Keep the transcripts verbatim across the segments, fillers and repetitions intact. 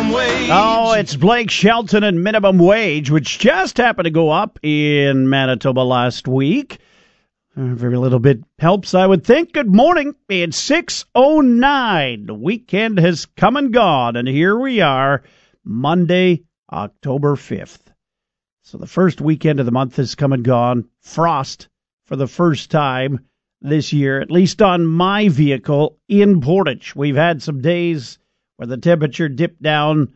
minimum wage. Oh, it's Blake Shelton and minimum wage, which just happened to go up in Manitoba last week. Uh, very little bit helps, I would think. Good morning. It's six oh nine. The weekend has come and gone, and here we are, Monday, October fifth. So the first weekend of the month has come and gone. Frost for the first time this year, at least on my vehicle in Portage. We've had some days where the temperature dipped down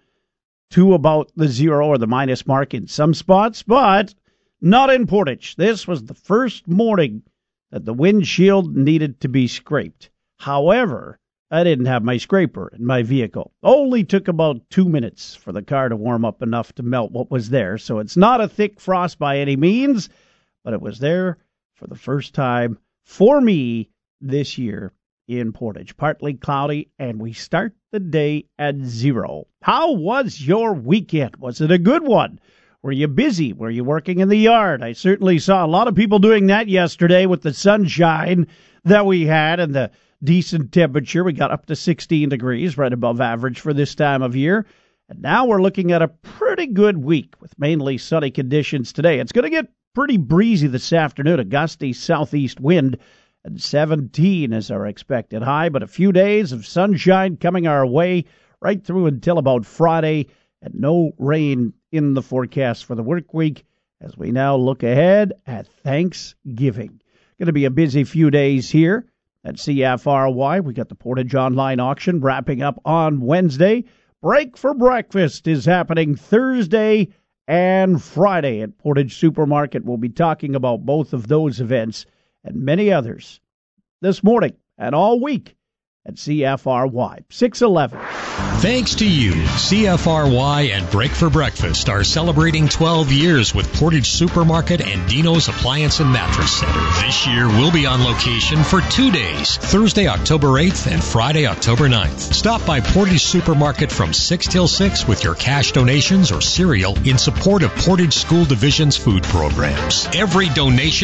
to about the zero or the minus mark in some spots, but not in Portage. This was the first morning that the windshield needed to be scraped. However, I didn't have my scraper in my vehicle. Only took about two minutes for the car to warm up enough to melt what was there. So it's not a thick frost by any means, but it was there for the first time for me this year in Portage. Partly cloudy, and we start the day at zero. How was your weekend? Was it a good one? Were you busy? Were you working in the yard? I certainly saw a lot of people doing that yesterday with the sunshine that we had and the decent temperature. We got up to sixteen degrees, right above average for this time of year. And now we're looking at a pretty good week with mainly sunny conditions today. It's going to get pretty breezy this afternoon, a gusty southeast wind, and seventeen is our expected high, but a few days of sunshine coming our way right through until about Friday, and no rain in the forecast for the work week as we now look ahead at Thanksgiving. Going to be a busy few days here at C F R Y. We got the Portage Online Auction wrapping up on Wednesday. Break for Breakfast is happening Thursday and Friday at Portage Supermarket. We'll be talking about both of those events and many others this morning and all week at C F R Y. six eleven. Thanks to you, C F R Y and Break for Breakfast are celebrating twelve years with Portage Supermarket and Dino's Appliance and Mattress Center. This year, we'll be on location for two days, Thursday, October eighth and Friday, October ninth. Stop by Portage Supermarket from six till six with your cash donations or cereal in support of Portage School Division's food programs. Every donation